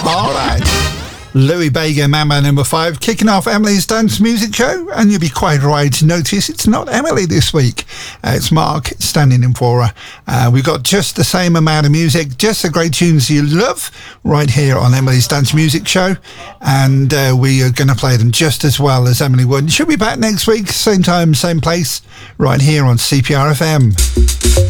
All right. Louis Bega, Mama number 5, kicking off Emily's Dance Music Show, and you'll be quite right to notice it's not Emily this week. It's Mark standing in for her. We've got just the same amount of music, just the great tunes you love, right here on Emily's Dance Music Show, and we are going to play them just as well as Emily would. She'll be back next week, same time, same place, right here on CPR FM.